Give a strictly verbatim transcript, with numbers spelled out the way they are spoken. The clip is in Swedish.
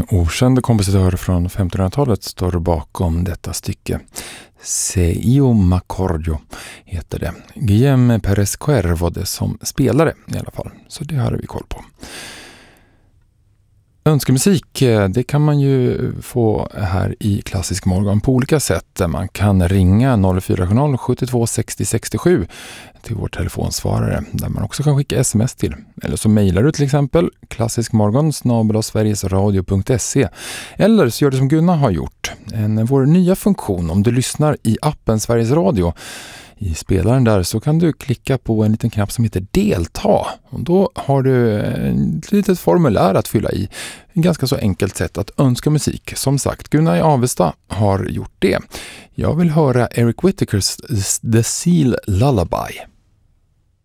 okänd kompositör från femtonhundratalet står bakom detta stycke. Se io m'accorgo heter det. Guillaume Perez-Coer var det som spelade i alla fall, så det hade vi koll på. Önskemusik, det kan man ju få här i Klassisk Morgon på olika sätt. Man kan ringa noll fyra sju noll sjuttiotvå sextio sextiosju till vår telefonsvarare, där man också kan skicka sms till. Eller så mejlar du till exempel klassiskmorgon snabel-a sverigesradio punkt se. Eller så gör det som Gunnar har gjort. En, vår nya funktion, om du lyssnar i appen Sveriges Radio, i spelaren där, så kan du klicka på en liten knapp som heter delta. Och då har du ett litet formulär att fylla i. En ganska så enkelt sätt att önska musik. Som sagt, Gunnar i Avesta har gjort det. Jag vill höra Eric Whittakers The Seal Lullaby.